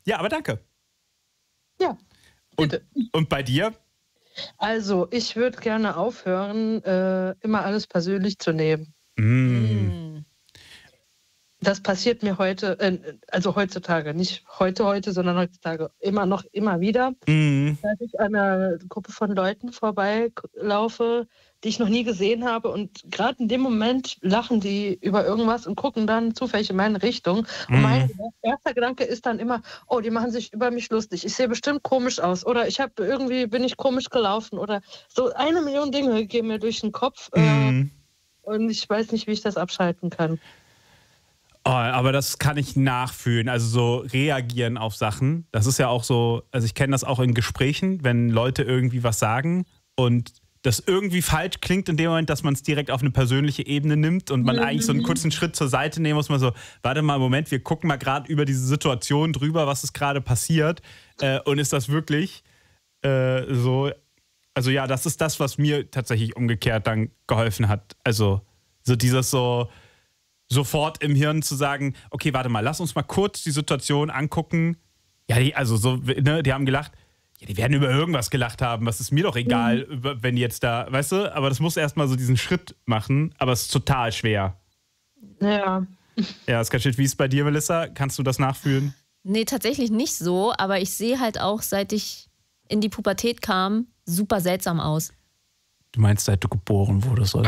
Ja, aber danke. Ja, bitte. Und bei dir? Also, ich würde gerne aufhören, immer alles persönlich zu nehmen. Das passiert mir heute, also heutzutage, nicht heute, sondern heutzutage immer wieder. Dass ich an einer Gruppe von Leuten vorbeilaufe, die ich noch nie gesehen habe, und gerade in dem Moment lachen die über irgendwas und gucken dann zufällig in meine Richtung. Und mein erster Gedanke ist dann immer, oh, die machen sich über mich lustig. Ich sehe bestimmt komisch aus oder bin ich komisch gelaufen oder so. 1 Million Dinge gehen mir durch den Kopf und ich weiß nicht, wie ich das abschalten kann. Oh, aber das kann ich nachfühlen, also so reagieren auf Sachen. Das ist ja auch so, also ich kenne das auch in Gesprächen, wenn Leute irgendwie was sagen und das irgendwie falsch klingt in dem Moment, dass man es direkt auf eine persönliche Ebene nimmt und man eigentlich so einen kurzen Schritt zur Seite nehmen muss, man so, warte mal, Moment, wir gucken mal gerade über diese Situation drüber, was ist gerade passiert und ist das wirklich so, also ja, das ist das, was mir tatsächlich umgekehrt dann geholfen hat. Also so dieses so sofort im Hirn zu sagen, okay, warte mal, lass uns mal kurz die Situation angucken. Ja, die haben gelacht. Ja, die werden über irgendwas gelacht haben. Was ist mir doch egal, wenn die jetzt da, weißt du? Aber das muss erstmal so diesen Schritt machen. Aber es ist total schwer. Ja. Ja, ist ganz schön. Wie ist es bei dir, Melissa? Kannst du das nachfühlen? Nee, tatsächlich nicht so. Aber ich sehe halt auch, seit ich in die Pubertät kam, super seltsam aus. Du meinst, seit du geboren wurdest, oder?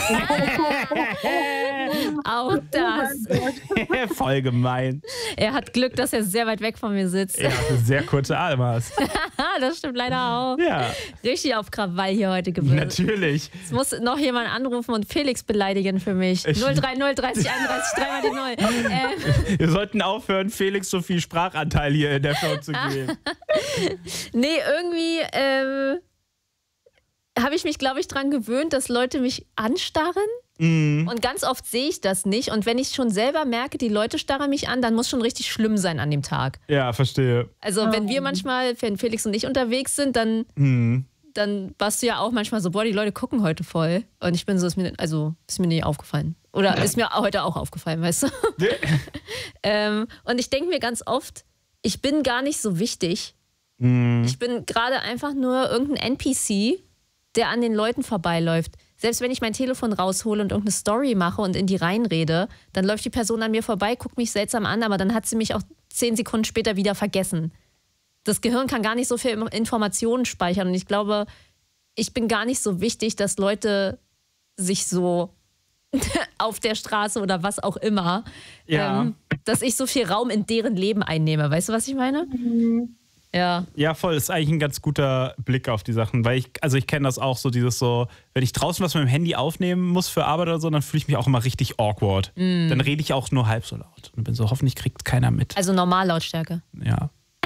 Auch das. Voll gemein. Er hat Glück, dass er sehr weit weg von mir sitzt. Er hat eine sehr kurze Arme. Das stimmt leider auch. Ja. Richtig auf Krawall hier heute gewesen. Natürlich. Es muss noch jemand anrufen und Felix beleidigen für mich. 030 30 31 dreimal die 0. Wir sollten aufhören, Felix so viel Sprachanteil hier in der Show zu geben. Nee, irgendwie habe ich mich, glaube ich, dran gewöhnt, dass Leute mich anstarren. Und ganz oft sehe ich das nicht. Und wenn ich schon selber merke, die Leute starren mich an, dann muss schon richtig schlimm sein an dem Tag. Ja, verstehe. Also wenn Felix und ich unterwegs sind, dann warst du ja auch manchmal so, boah, die Leute gucken heute voll. Und ich bin so, ist mir nicht aufgefallen. Oder ist mir heute auch aufgefallen, weißt du? Und ich denke mir ganz oft, ich bin gar nicht so wichtig. Ich bin gerade einfach nur irgendein NPC, der an den Leuten vorbeiläuft. Selbst wenn ich mein Telefon raushole und irgendeine Story mache und in die reinrede, dann läuft die Person an mir vorbei, guckt mich seltsam an, aber dann hat sie mich auch 10 Sekunden später wieder vergessen. Das Gehirn kann gar nicht so viel Informationen speichern und ich glaube, ich bin gar nicht so wichtig, dass Leute sich so auf der Straße oder was auch immer, dass ich so viel Raum in deren Leben einnehme. Weißt du, was ich meine? Ja. Ja, voll. Das ist eigentlich ein ganz guter Blick auf die Sachen, weil ich kenne das auch so, dieses so, wenn ich draußen was mit dem Handy aufnehmen muss für Arbeit oder so, dann fühle ich mich auch immer richtig awkward. Dann rede ich auch nur halb so laut und bin so, hoffentlich kriegt keiner mit. Also Normallautstärke. Ja.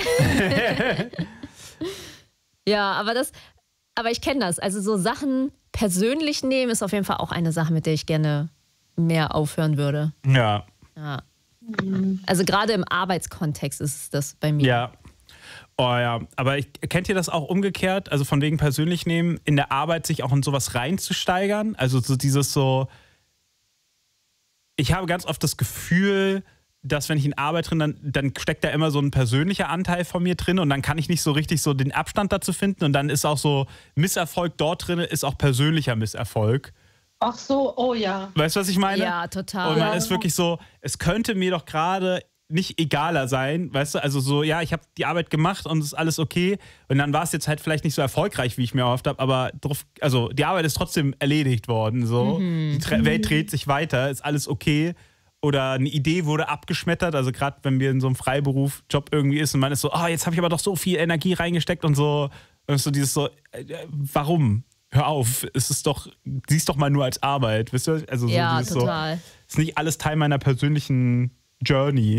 Ja, aber ich kenne das. Also so Sachen persönlich nehmen ist auf jeden Fall auch eine Sache, mit der ich gerne mehr aufhören würde. Ja. Also gerade im Arbeitskontext ist es das bei mir. Ja. Oh ja, aber kennt ihr das auch umgekehrt? Also von wegen persönlich nehmen, in der Arbeit sich auch in sowas reinzusteigern? Also so dieses so, ich habe ganz oft das Gefühl, dass wenn ich in Arbeit drin, dann steckt da immer so ein persönlicher Anteil von mir drin und dann kann ich nicht so richtig so den Abstand dazu finden und dann ist auch so Misserfolg dort drin, ist auch persönlicher Misserfolg. Ach so, oh ja. Weißt du, was ich meine? Ja, total. Und man ist wirklich so, es könnte mir doch gerade nicht egaler sein, weißt du, also so, ja, ich habe die Arbeit gemacht und es ist alles okay und dann war es jetzt halt vielleicht nicht so erfolgreich, wie ich mir erhofft habe, aber die Arbeit ist trotzdem erledigt worden, so, die Welt dreht sich weiter, ist alles okay oder eine Idee wurde abgeschmettert, also gerade wenn wir in so einem Freiberuf-Job irgendwie ist und man ist so, jetzt habe ich aber doch so viel Energie reingesteckt und so dieses so, warum? Hör auf, sieh's doch mal nur als Arbeit, wisst ihr? Also so ja, dieses total. So, ist nicht alles Teil meiner persönlichen Journey.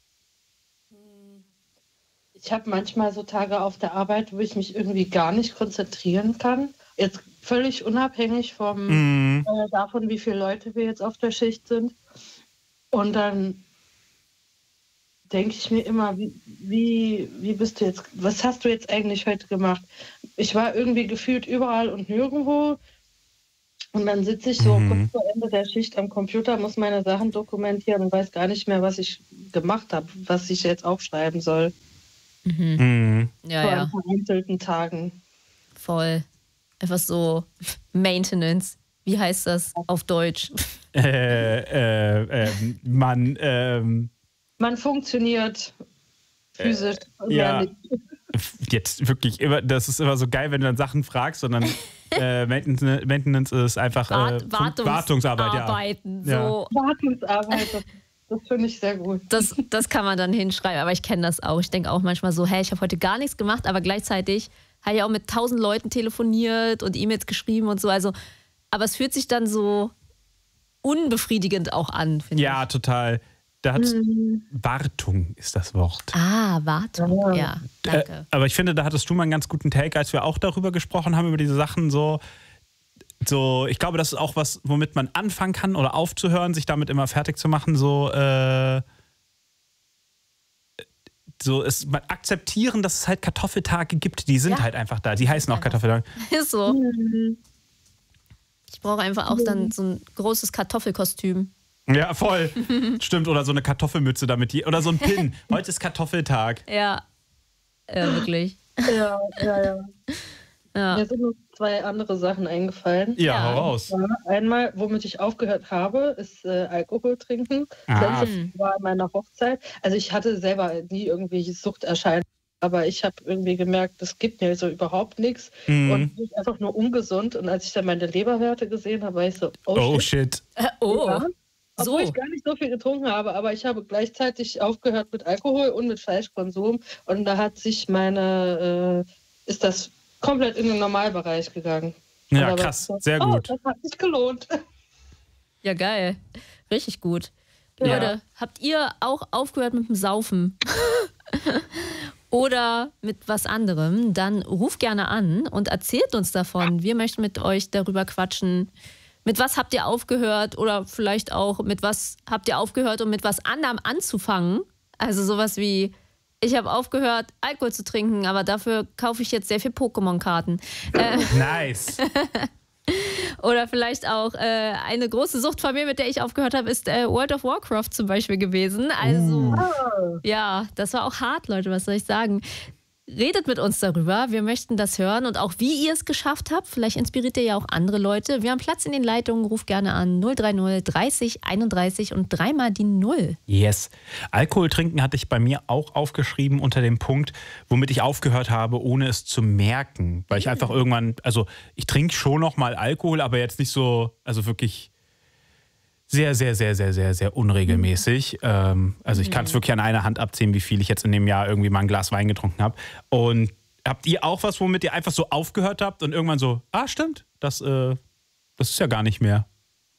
Ich habe manchmal so Tage auf der Arbeit, wo ich mich irgendwie gar nicht konzentrieren kann. Jetzt völlig unabhängig davon, wie viele Leute wir jetzt auf der Schicht sind. Und dann denke ich mir immer, wie bist du jetzt, was hast du jetzt eigentlich heute gemacht? Ich war irgendwie gefühlt überall und nirgendwo. Und dann sitze ich so kurz vor Ende der Schicht am Computer, muss meine Sachen dokumentieren und weiß gar nicht mehr, was ich gemacht habe, was ich jetzt aufschreiben soll. Ja, Vor ja, an vereinzelten Tagen. voll. Einfach so Maintenance. Wie heißt das auf Deutsch? Man funktioniert physisch und mehr ja. nicht. Jetzt wirklich immer, das ist immer so geil, wenn du dann Sachen fragst, sondern Maintenance ist einfach Wartungsarbeit. Arbeiten, Ja. so. Wartungsarbeit, das finde ich sehr gut. Das kann man dann hinschreiben, aber ich kenne das auch. Ich denke auch manchmal so, hey, ich habe heute gar nichts gemacht, aber gleichzeitig habe ich auch mit 1000 Leuten telefoniert und E-Mails geschrieben und so. Also, aber es fühlt sich dann so unbefriedigend auch an, finde ich. Ja, total. Da hat Wartung ist das Wort. Wartung, ja, danke. Aber ich finde, da hattest du mal einen ganz guten Take, als wir auch darüber gesprochen haben, über diese Sachen so, ich glaube, das ist auch was, womit man anfangen kann oder aufzuhören, sich damit immer fertig zu machen, mal akzeptieren, dass es halt Kartoffeltage gibt, die sind halt einfach da, die heißen auch Kartoffeltage. Ist so. Ich brauche einfach auch dann so ein großes Kartoffelkostüm. Ja, voll. Stimmt, oder so eine Kartoffelmütze damit, oder so ein Pin. Heute ist Kartoffeltag. Ja, wirklich. Ja. Ja. Mir sind noch 2 andere Sachen eingefallen. Ja, hau raus. Einmal, womit ich aufgehört habe, ist Alkohol trinken. Das war an meiner Hochzeit. Also ich hatte selber nie irgendwie Suchterscheinungen, aber ich habe irgendwie gemerkt, das gibt mir so überhaupt nichts und ist einfach nur ungesund. Und als ich dann meine Leberwerte gesehen habe, war ich so, oh shit. Ja. Obwohl ich gar nicht so viel getrunken habe, aber ich habe gleichzeitig aufgehört mit Alkohol und mit Fleischkonsum und da hat sich ist das komplett in den Normalbereich gegangen. Ja, krass, sehr gut. Das hat sich gelohnt. Ja, geil. Richtig gut. Ja. Leute, habt ihr auch aufgehört mit dem Saufen? Oder mit was anderem? Dann ruft gerne an und erzählt uns davon. Wir möchten mit euch darüber quatschen. Mit was habt ihr aufgehört oder vielleicht auch mit was habt ihr aufgehört, um mit was anderem anzufangen? Also sowas wie, ich habe aufgehört, Alkohol zu trinken, aber dafür kaufe ich jetzt sehr viel Pokémon-Karten. Nice. Oder vielleicht auch eine große Sucht von mir, mit der ich aufgehört habe, ist World of Warcraft zum Beispiel gewesen. Also ja, das war auch hart, Leute, was soll ich sagen? Redet mit uns darüber, wir möchten das hören und auch wie ihr es geschafft habt. Vielleicht inspiriert ihr ja auch andere Leute. Wir haben Platz in den Leitungen, ruft gerne an 030 30 31 und 3-mal die 0. Yes. Alkohol trinken hatte ich bei mir auch aufgeschrieben unter dem Punkt, womit ich aufgehört habe, ohne es zu merken. Weil ich einfach irgendwann, also ich trinke schon noch mal Alkohol, aber jetzt nicht so, also wirklich sehr, sehr, sehr, sehr, sehr, sehr unregelmäßig. Also ich kann es wirklich an einer Hand abzählen, wie viel ich jetzt in dem Jahr irgendwie mal ein Glas Wein getrunken habe. Und habt ihr auch was, womit ihr einfach so aufgehört habt und irgendwann so, stimmt, das ist ja gar nicht mehr?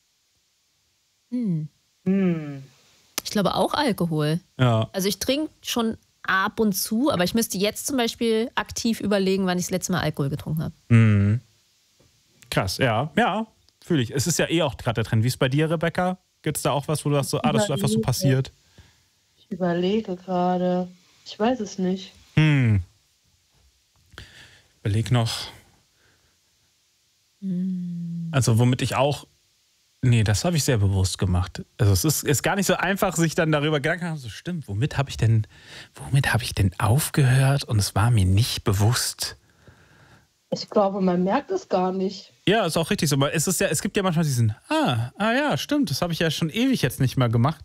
Ich glaube auch Alkohol. Ja. Also ich trinke schon ab und zu, aber ich müsste jetzt zum Beispiel aktiv überlegen, wann ich das letzte Mal Alkohol getrunken habe. Krass, ja. Fühle ich. Es ist ja auch gerade der Trend. Wie ist es bei dir, Rebecca? Gibt es da auch was, wo du sagst, das ist einfach so passiert? Ich überlege gerade. Ich weiß es nicht. Überleg noch. Also womit ich auch... Nee, das habe ich sehr bewusst gemacht. Also es ist gar nicht so einfach, sich dann darüber Gedanken zu machen, so stimmt, womit habe ich denn aufgehört? Und es war mir nicht bewusst. Ich glaube, man merkt es gar nicht. Ja, ist auch richtig so. Aber es gibt ja manchmal diesen, ja, stimmt, das habe ich ja schon ewig jetzt nicht mehr gemacht.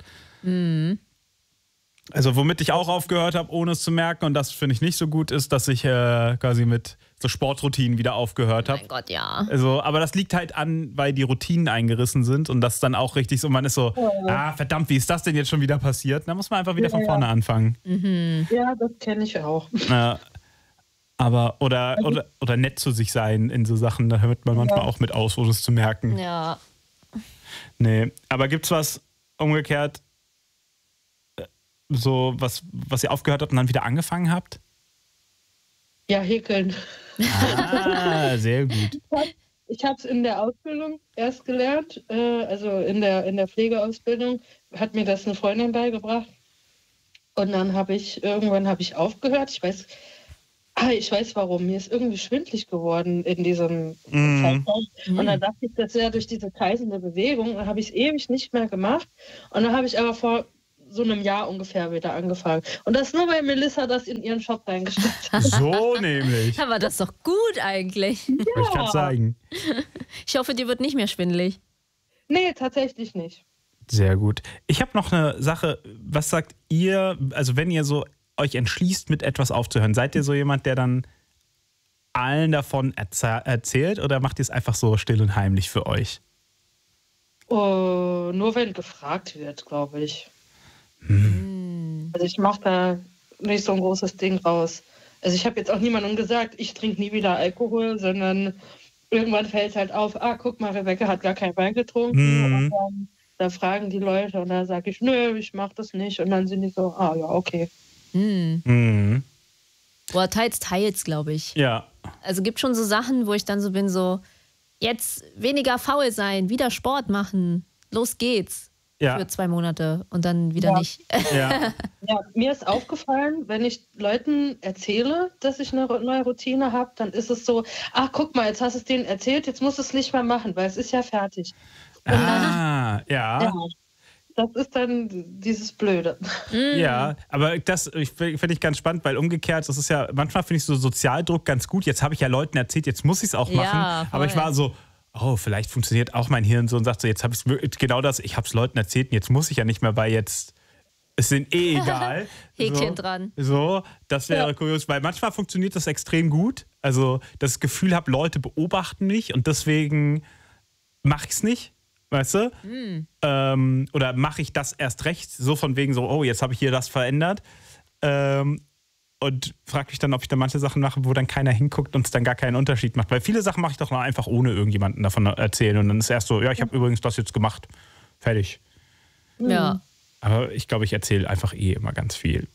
Also womit ich auch aufgehört habe, ohne es zu merken, und das finde ich nicht so gut, ist, dass ich quasi mit so Sportroutinen wieder aufgehört habe. Mein Gott, ja. Also, aber das liegt halt an, weil die Routinen eingerissen sind und das dann auch richtig so, man ist so, verdammt, wie ist das denn jetzt schon wieder passiert? Da muss man einfach wieder von vorne anfangen. Ja, das kenne ich auch. Aber, oder nett zu sich sein in so Sachen, da hört man manchmal auch mit aus, ohne es zu merken. Ja. Nee, aber gibt's was umgekehrt, so was ihr aufgehört habt und dann wieder angefangen habt? Ja, häkeln. Sehr gut. Ich habe es in der Ausbildung erst gelernt, also in der Pflegeausbildung hat mir das eine Freundin beigebracht. Und dann irgendwann habe ich aufgehört. Ich weiß warum. Mir ist irgendwie schwindelig geworden in diesem Zeitraum. Und dann dachte ich, das wäre durch diese kreisende Bewegung. Dann habe ich es ewig nicht mehr gemacht. Und dann habe ich aber vor so einem Jahr ungefähr wieder angefangen. Und das nur, weil Melissa das in ihren Shop reingestellt hat. So nämlich. Aber das ist doch gut eigentlich. Wollte ich gerade sagen. Ich hoffe, dir wird nicht mehr schwindelig. Nee, tatsächlich nicht. Sehr gut. Ich habe noch eine Sache. Was sagt ihr, also wenn ihr so euch entschließt, mit etwas aufzuhören, seid ihr so jemand, der dann allen davon erzählt oder macht ihr es einfach so still und heimlich für euch? Oh, nur wenn gefragt wird, glaube ich. Also ich mache da nicht so ein großes Ding raus. Also ich habe jetzt auch niemandem gesagt, ich trinke nie wieder Alkohol, sondern irgendwann fällt halt auf, guck mal, Rebecca hat gar keinen Wein getrunken. Und dann, da fragen die Leute und da sage ich, nö, ich mache das nicht. Und dann sind die so, ja, okay. Boah, teils, glaube ich. Ja. Also gibt schon so Sachen, wo ich dann so bin, so jetzt weniger faul sein, wieder Sport machen, los geht's. Ja. Für 2 Monate und dann wieder nicht. Ja. Ja, mir ist aufgefallen, wenn ich Leuten erzähle, dass ich eine neue Routine habe, dann ist es so, guck mal, jetzt hast du es denen erzählt, jetzt musst du es nicht mehr machen, weil es ist ja fertig. Ja. Das ist dann dieses Blöde. Ja, aber das finde ich ganz spannend, weil umgekehrt, das ist ja, manchmal finde ich so Sozialdruck ganz gut. Jetzt habe ich ja Leuten erzählt, jetzt muss ich es auch machen. Ja, aber ich war so, vielleicht funktioniert auch mein Hirn so und sagt so, jetzt habe ich es genau das, ich habe es Leuten erzählt und jetzt muss ich ja nicht mehr, weil jetzt ist denen egal. Häkchen so, dran. So, das wäre kurios, weil manchmal funktioniert das extrem gut. Also das Gefühl habe, Leute beobachten mich und deswegen mache ich es nicht. Weißt du? Oder mache ich das erst recht? So von wegen so, jetzt habe ich hier das verändert. Und frage mich dann, ob ich da manche Sachen mache, wo dann keiner hinguckt und es dann gar keinen Unterschied macht. Weil viele Sachen mache ich doch noch einfach ohne irgendjemanden davon erzählen. Und dann ist erst so, ich habe übrigens das jetzt gemacht. Fertig. Ja. Aber ich glaube, ich erzähle einfach immer ganz viel.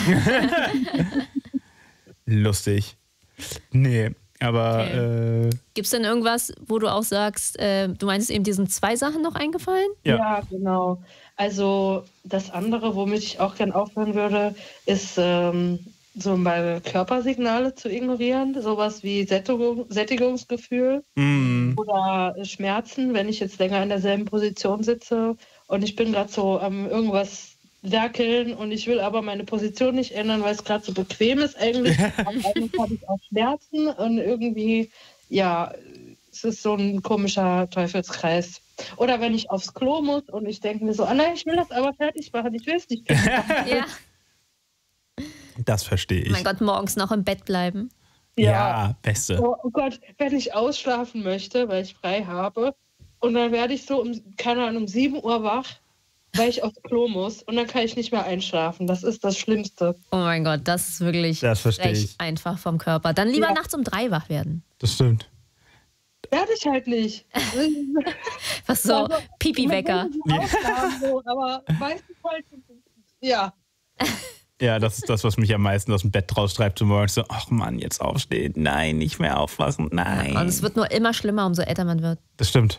Lustig. Nee. Aber gibt es denn irgendwas, wo du auch sagst, du meinst eben, dir sind 2 Sachen noch eingefallen? Ja, genau. Also das andere, womit ich auch gern aufhören würde, ist so mal Körpersignale zu ignorieren. Sowas wie Sättigungsgefühl oder Schmerzen, wenn ich jetzt länger in derselben Position sitze und ich bin gerade so am irgendwas werkeln und ich will aber meine Position nicht ändern, weil es gerade so bequem ist eigentlich. Aber eigentlich habe ich auch Schmerzen und irgendwie, es ist so ein komischer Teufelskreis. Oder wenn ich aufs Klo muss und ich denke mir so, nein, ich will das aber fertig machen, ich will es nicht fertig machen. Ja. Das verstehe ich. Mein Gott, morgens noch im Bett bleiben. Ja, beste. Oh Gott, wenn ich ausschlafen möchte, weil ich frei habe und dann werde ich so um 7 Uhr wach, weil ich aufs Klo muss und dann kann ich nicht mehr einschlafen. Das ist das Schlimmste. Oh mein Gott, das ist wirklich recht einfach vom Körper. Dann lieber nachts um 3 wach werden. Das stimmt. Werde ich halt nicht. Was so, Pipi-Wecker. Aber meistens halt, ja. Ja, das ist das, was mich am meisten aus dem Bett raustreibt zum Morgen. So, ach Mann, jetzt aufstehen. Nein, nicht mehr aufwachen. Nein. Und es wird nur immer schlimmer, umso älter man wird. Das stimmt.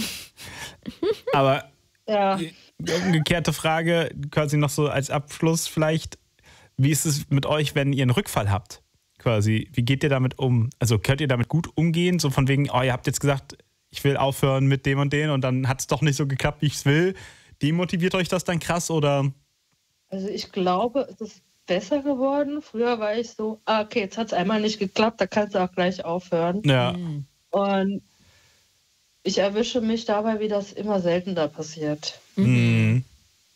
Aber ja. Umgekehrte Frage, quasi noch so als Abschluss vielleicht. Wie ist es mit euch, wenn ihr einen Rückfall habt? Quasi, wie geht ihr damit um? Also könnt ihr damit gut umgehen? So von wegen, ihr habt jetzt gesagt, ich will aufhören mit dem und den und dann hat es doch nicht so geklappt, wie ich es will. Demotiviert euch das dann krass oder? Also ich glaube, es ist besser geworden. Früher war ich so, okay, jetzt hat es einmal nicht geklappt, da kannst du auch gleich aufhören. Ja. Und ich erwische mich dabei, wie das immer seltener passiert. Mhm.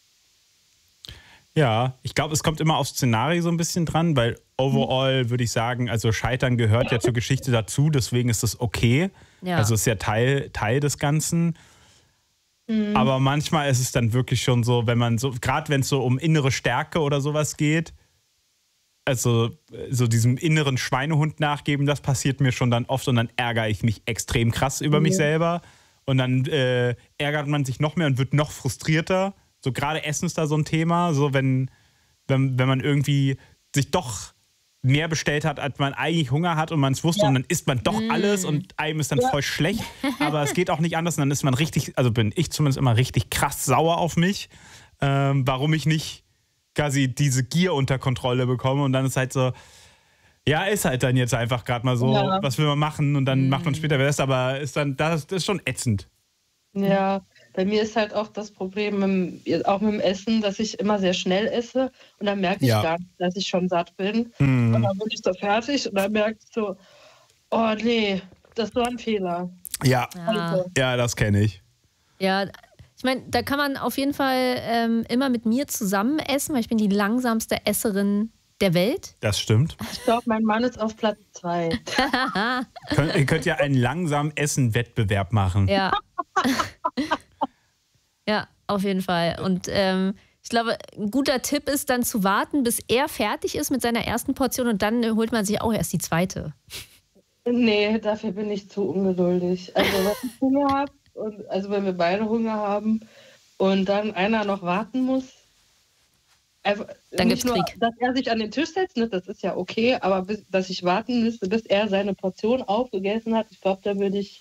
Ja, ich glaube, es kommt immer aufs Szenario so ein bisschen dran, weil overall würde ich sagen, also Scheitern gehört ja zur Geschichte dazu, deswegen ist das okay. Ja. Also ist ja Teil des Ganzen. Aber manchmal ist es dann wirklich schon so, wenn man so, gerade wenn es so um innere Stärke oder sowas geht, also so diesem inneren Schweinehund nachgeben, das passiert mir schon dann oft und dann ärgere ich mich extrem krass über mich selber und dann ärgert man sich noch mehr und wird noch frustrierter. So gerade Essen ist da so ein Thema, so wenn man irgendwie sich doch mehr bestellt hat, als man eigentlich Hunger hat und man es wusste und dann isst man doch alles und einem ist dann voll schlecht, aber es geht auch nicht anders und dann ist man richtig, also bin ich zumindest immer richtig krass sauer auf mich, warum ich nicht quasi diese Gier unter Kontrolle bekomme und dann ist halt so, ja, ist halt dann jetzt einfach gerade mal so, was will man machen und dann macht man später was, aber ist dann, das ist schon ätzend. Ja, bei mir ist halt auch das Problem, auch mit dem Essen, dass ich immer sehr schnell esse und dann merke ich gar nicht, dass ich schon satt bin. Und dann bin ich so fertig und dann merke ich so, oh nee, das war ein Fehler. Ja, das kenne ich. Ja, ich meine, da kann man auf jeden Fall immer mit mir zusammen essen, weil ich bin die langsamste Esserin der Welt. Das stimmt. Ich glaube, mein Mann ist auf Platz 2. Ihr könnt ja einen langsamen Essen-Wettbewerb machen. Ja. Ja, auf jeden Fall. Und ich glaube, ein guter Tipp ist dann zu warten, bis er fertig ist mit seiner ersten Portion und dann holt man sich auch erst die zweite. Nee, dafür bin ich zu ungeduldig. Also wenn ich Hunger habe, also wenn wir beide Hunger haben und dann einer noch warten muss, dann gibt's nur, Krieg. dass er sich an den Tisch setzt, ne, das ist ja okay, aber dass ich warten müsste, bis er seine Portion aufgegessen hat, ich glaube, da würde ich...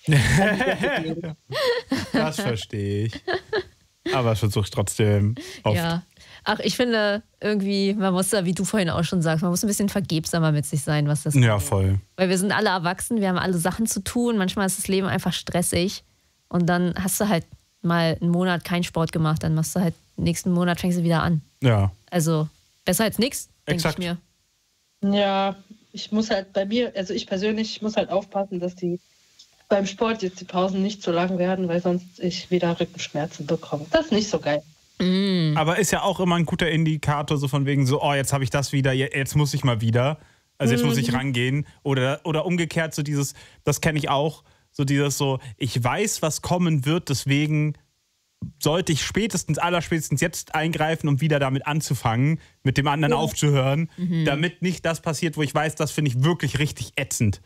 Das verstehe ich. Aber es versuche ich trotzdem oft. Ja. Ach, ich finde irgendwie, man muss da, wie du vorhin auch schon sagst, man muss ein bisschen vergebsamer mit sich sein, was das Ja, angeht. voll. Weil wir sind alle erwachsen, wir haben alle Sachen zu tun, manchmal ist das Leben einfach stressig und dann hast du halt mal einen Monat keinen Sport gemacht, dann machst du halt nächsten Monat fängst du wieder an. Ja. Also besser als nichts, denke ich mir. Ja, ich muss halt bei mir, also ich persönlich muss halt aufpassen, dass beim Sport jetzt die Pausen nicht zu lang werden, weil sonst ich wieder Rückenschmerzen bekomme. Das ist nicht so geil. Aber ist ja auch immer ein guter Indikator, so von wegen so, oh, jetzt habe ich das wieder, jetzt muss ich mal wieder. Also jetzt muss ich rangehen. Oder umgekehrt so dieses, das kenne ich auch, so dieses so, ich weiß, was kommen wird, deswegen sollte ich allerspätestens jetzt eingreifen, um wieder damit anzufangen, mit dem anderen aufzuhören, damit nicht das passiert, wo ich weiß, das finde ich wirklich richtig ätzend.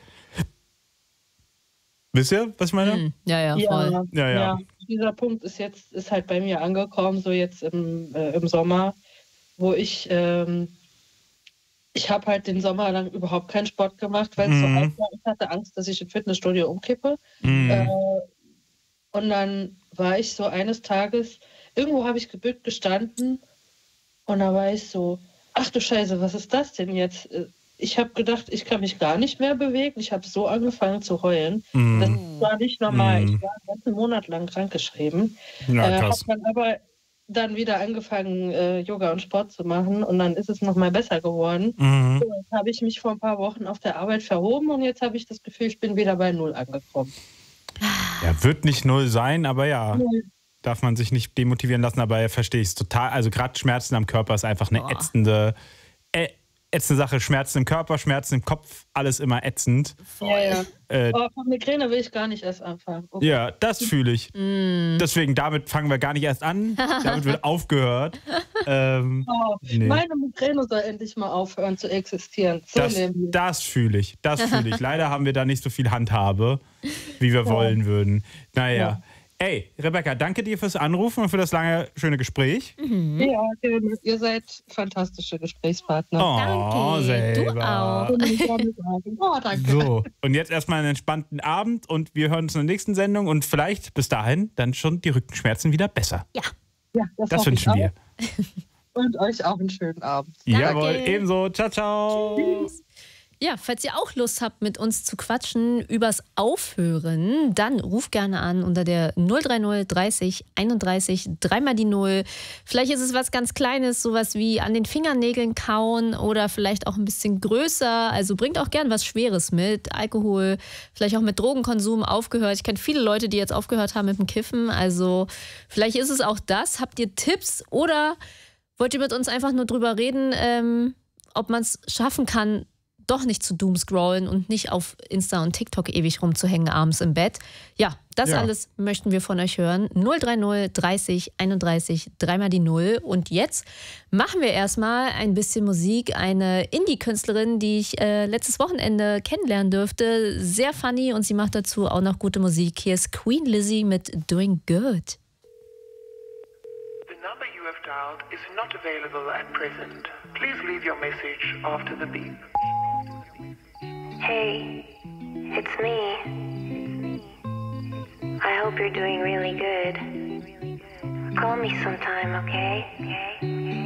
Wisst ihr, was ich meine? Ja, voll. Ja. Dieser Punkt ist halt bei mir angekommen, so jetzt im Sommer, wo ich habe halt den Sommer lang überhaupt keinen Sport gemacht, weil es so heiß war. Ich hatte Angst, dass ich im Fitnessstudio umkippe. Und dann war ich so eines Tages, irgendwo habe ich gebückt gestanden und da war ich so, ach du Scheiße, was ist das denn jetzt? Ich habe gedacht, ich kann mich gar nicht mehr bewegen. Ich habe so angefangen zu heulen. Das war nicht normal. Ich war einen ganzen Monat lang krankgeschrieben. Ja, habe dann aber wieder angefangen, Yoga und Sport zu machen und dann ist es nochmal besser geworden. So, jetzt habe ich mich vor ein paar Wochen auf der Arbeit verhoben und jetzt habe ich das Gefühl, ich bin wieder bei 0 angekommen. Ja, wird nicht 0 sein, aber ja, darf man sich nicht demotivieren lassen, aber verstehe ich es total. Also gerade Schmerzen am Körper ist einfach eine ätzende Sache. Schmerzen im Körper, Schmerzen im Kopf, alles immer ätzend. Ja. Aber von Migräne will ich gar nicht erst anfangen. Okay. Ja, das fühle ich. Deswegen, damit fangen wir gar nicht erst an. Damit wird aufgehört. Nee. Meine Migräne soll endlich mal aufhören zu existieren. So das fühle ich. Leider haben wir da nicht so viel Handhabe, wie wir wollen würden. Naja. Ja. Ey, Rebecca, danke dir fürs Anrufen und für das lange, schöne Gespräch. Ja, ihr seid fantastische Gesprächspartner. Oh, danke. selber. Du auch. Oh, danke. So, und jetzt erstmal einen entspannten Abend und wir hören uns in der nächsten Sendung und vielleicht bis dahin dann schon die Rückenschmerzen wieder besser. Ja, das wünschen wir. Und euch auch einen schönen Abend. Jawohl, ebenso. Ciao, ciao. Tschüss. Ja, falls ihr auch Lust habt, mit uns zu quatschen übers Aufhören, dann ruft gerne an unter der 030 30 31 3 die 0. Vielleicht ist es was ganz Kleines, sowas wie an den Fingernägeln kauen oder vielleicht auch ein bisschen größer. Also bringt auch gern was Schweres mit, Alkohol, vielleicht auch mit Drogenkonsum aufgehört. Ich kenne viele Leute, die jetzt aufgehört haben mit dem Kiffen. Also vielleicht ist es auch das. Habt ihr Tipps oder wollt ihr mit uns einfach nur drüber reden, ob man es schaffen kann, doch nicht zu doomscrollen und nicht auf Insta und TikTok ewig rumzuhängen abends im Bett. Ja, das alles möchten wir von euch hören. 030 30 31 3 die 0. Und jetzt machen wir erstmal ein bisschen Musik. Eine Indie-Künstlerin, die ich letztes Wochenende kennenlernen durfte. Sehr funny und sie macht dazu auch noch gute Musik. Hier ist Queen Lizzie mit Doing Good. The number you have dialed is not available at present. Please leave your message after the beep. Hey, it's me. I hope you're doing really good. Call me sometime, okay?